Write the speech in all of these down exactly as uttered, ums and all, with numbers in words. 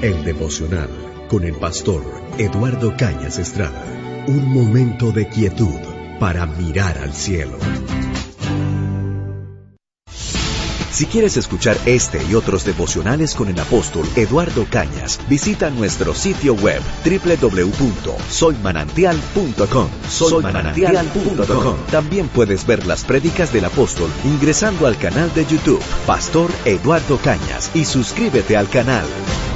El devocional con el pastor Eduardo Cañas Estrada. Un momento de quietud para mirar al cielo. Si quieres escuchar este y otros devocionales con el apóstol Eduardo Cañas, visita nuestro sitio web doble u doble u doble u punto soy manantial punto com. soy manantial punto com. También puedes ver las prédicas del apóstol ingresando al canal de YouTube Pastor Eduardo Cañas y suscríbete al canal.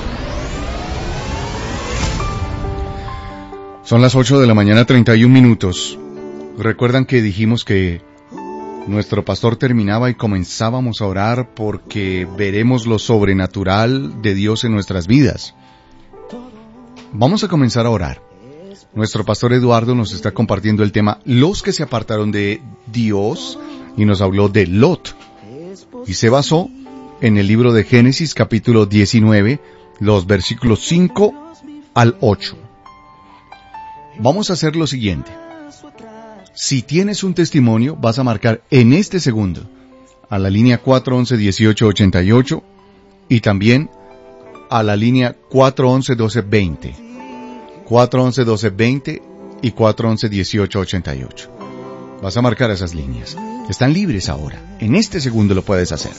Son las ocho de la mañana, treinta y un minutos. Recuerdan que dijimos que nuestro pastor terminaba y comenzábamos a orar porque veremos lo sobrenatural de Dios en nuestras vidas. Vamos a comenzar a orar. Nuestro pastor Eduardo nos está compartiendo el tema Los que se apartaron de Dios y nos habló de Lot. Y se basó en el libro de Génesis capítulo diecinueve, los versículos cinco al ocho. Vamos a hacer lo siguiente. Si tienes un testimonio, vas a marcar en este segundo a la línea cuatro once, dieciocho ochenta y ocho y también a la línea cuatro once, doce veinte. cuatro once, doce veinte y cuatro once, dieciocho ochenta y ocho. Vas a marcar esas líneas. Están libres ahora. En este segundo lo puedes hacer.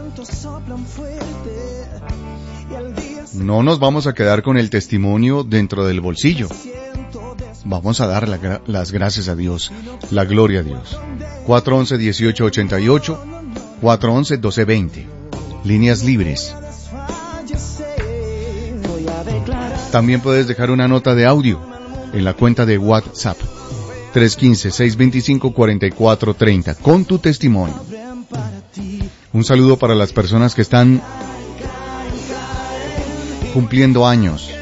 No nos vamos a quedar con el testimonio dentro del bolsillo. Vamos a dar la, las gracias a Dios, la gloria a Dios. cuatro once, dieciocho ochenta y ocho, cuatro once, doce veinte. Líneas libres. También puedes dejar una nota de audio en la cuenta de WhatsApp tres uno cinco, seis dos cinco, cuatro cuatro tres cero con tu testimonio. Un saludo para las personas que están cumpliendo años.